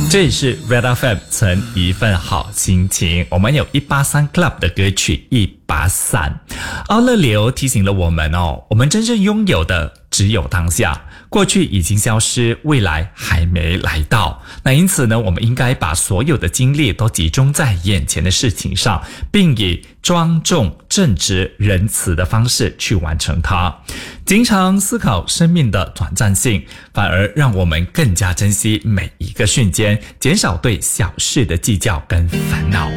这里是 Red FM 存一份好心情，我们有183 Club 的歌曲183。奥乐流提醒了我们我们真正拥有的只有当下，过去已经消失，未来还没来到。那因此呢，我们应该把所有的精力都集中在眼前的事情上，并以庄重、正直、仁慈的方式去完成它。经常思考生命的短暂性，反而让我们更加珍惜每一个瞬间，减少对小事的计较跟烦恼。